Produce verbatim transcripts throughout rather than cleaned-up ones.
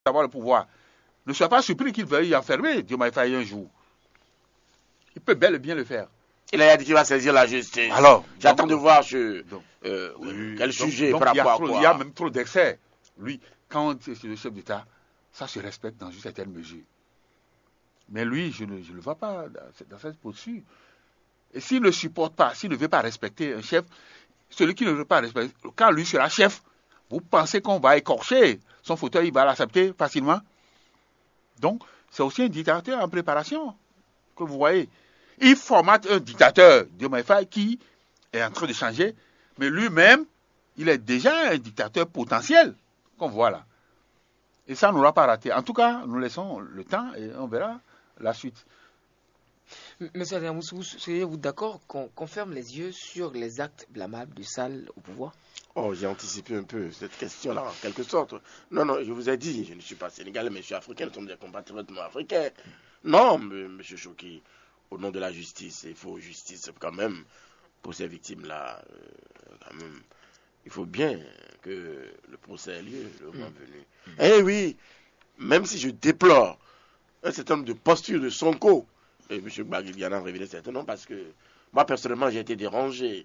avoir le pouvoir. Ne sois pas surpris qu'il veuille enfermer Diomaye Faye un jour. Il peut bel et bien le faire. Il a dit qu'il va saisir la justice. Alors, j'attends de voir sur donc, euh, oui, quel donc, sujet donc, par rapport trop, à quoi. Il y a même trop d'excès. Lui, quand c'est le chef d'État, ça se respecte dans une certaine mesure. Mais lui, je ne, je ne le vois pas dans, dans cette posture. Et s'il ne supporte pas, s'il ne veut pas respecter un chef, celui qui ne veut pas respecter, quand lui sera chef, vous pensez qu'on va écorcher son fauteuil, il va l'accepter facilement? Donc, c'est aussi un dictateur en préparation, que vous voyez. Il formate un dictateur, Diomaye Faye, qui est en train de changer, mais lui-même, il est déjà un dictateur potentiel, qu'on voit là. Et ça, on n'aura pas raté. En tout cas, nous laissons le temps et on verra la suite. Monsieur Adamoussou, seriez-vous d'accord qu'on qu'on ferme les yeux sur les actes blâmables du Sall au pouvoir? Oh, j'ai anticipé un peu cette question-là, en quelque sorte. Non, non, je vous ai dit, je ne suis pas sénégalais, mais je suis africain, nous sommes des compatriotes africains. Non, monsieur Chouki, au nom de la justice, il faut justice quand même pour ces victimes-là. Euh, quand même, il faut bien que le procès ait lieu le moment venu. Mm. Eh oui, même si je déplore un certain nombre de postures de Sonko, et M. Baguiliana a révélé certainement parce que moi, personnellement, j'ai été dérangé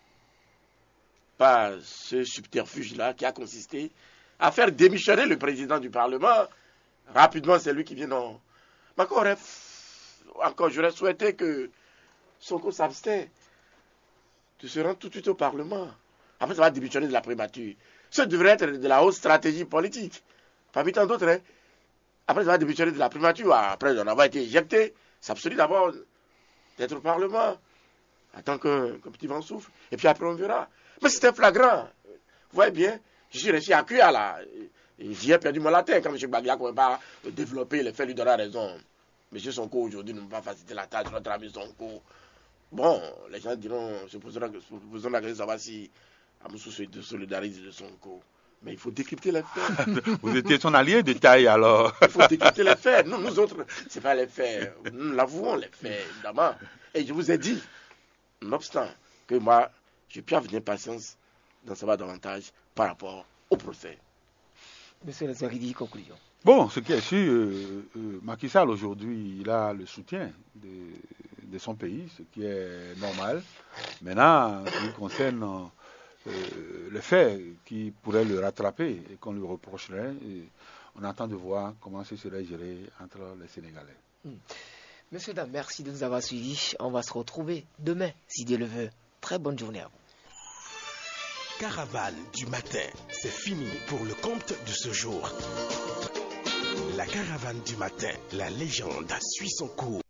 par ce subterfuge-là qui a consisté à faire démissionner le président du Parlement. Rapidement, c'est lui qui vient en... Mais encore, encore j'aurais souhaité que Sonko s'abstient de se rendre tout de suite au Parlement. Après, ça va démissionner de la primature. Ça devrait être de la haute stratégie politique. Parmi tant d'autres, hein. Après, ça va démissionner de la primature. Après, on avoir été éjecté. C'est absolu d'abord d'être au Parlement. Attends qu'un qu'un petit vent souffle. Et puis après, on verra. Mais c'était flagrant. Vous voyez bien, je suis resté à cuire là. J'y ai perdu mon latin quand M. Baglia ne pouvait pas développer les faits, lui donner raison. M. Sonko aujourd'hui ne peut pas faciliter la tâche de notre ami Sonko. Bon, les gens diront, se poseront la question de savoir si Amoussou se solidarise de Sonko. Mais il faut décrypter les faits. Vous étiez son allié de taille alors. Il faut décrypter les faits. Nous, nous autres, ce n'est pas les faits. Nous l'avouons, les faits, évidemment. Et je vous ai dit, nonobstant que moi, j'ai pu avoir patience d'en savoir davantage par rapport au procès. Monsieur Lazaridi, conclusion. Bon, ce qui est sûr, euh, euh, Macky Sall aujourd'hui, il a le soutien de, de son pays, ce qui est normal. Maintenant, ce qui concerne euh, le fait qui pourrait le rattraper et qu'on lui reprocherait, et on attend de voir comment ce serait géré entre les Sénégalais. Hmm. Monsieur, dame, merci de nous avoir suivis. On va se retrouver demain, si Dieu le veut. Très bonne journée à vous. Caravane du matin, c'est fini pour le compte de ce jour. La caravane du matin, la légende suit son cours.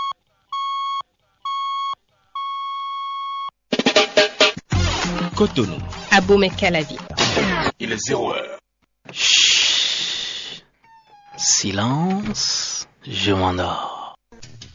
Cotonou. Abomey-Calavi. Il est zéro heure. Chut. Silence, je m'endors.